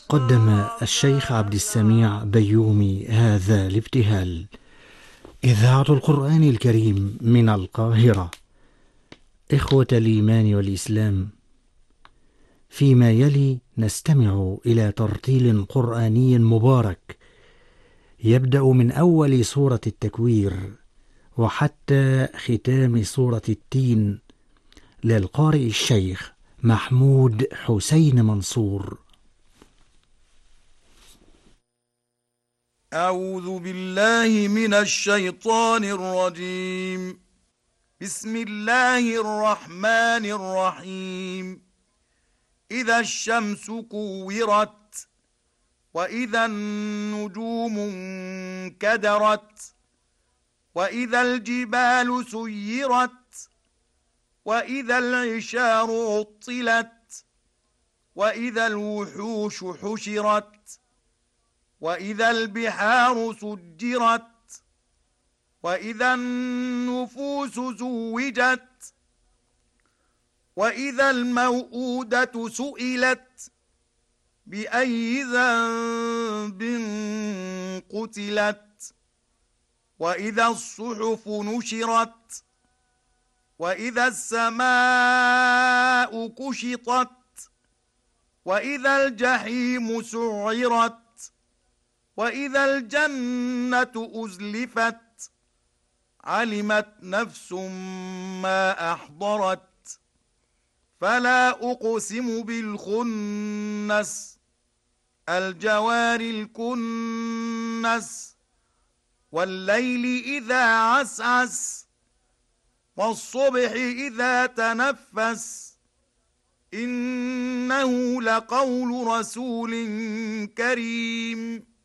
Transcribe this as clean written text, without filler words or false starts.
قدم الشيخ عبد السميع بيومي هذا الابتهال. إذاعة القرآن الكريم من القاهرة. إخوة الإيمان والإسلام، فيما يلي نستمع إلى ترتيل قرآني مبارك يبدأ من أول سورة التكوير وحتى ختام سورة التين للقارئ الشيخ محمود حسين منصور. أعوذ بالله من الشيطان الرجيم. بسم الله الرحمن الرحيم. إذا الشمس كورت، وإذا النجوم انكدرت، وإذا الجبال سيرت، وإذا العشار عطلت، وإذا الوحوش حشرت، وإذا البحار سجرت، وإذا النفوس زوجت، وإذا الموءودة سئلت بأي ذنب قتلت، وإذا الصحف نشرت، وإذا السماء كشطت، وإذا الجحيم سعرت، وإذا الجنة أزلفت، علمت نفس ما أحضرت. فلا أقسم بالخنس، الجوار الكنس، والليل إذا عسعس، والصبح إذا تنفس، إنه لقول رسول كريم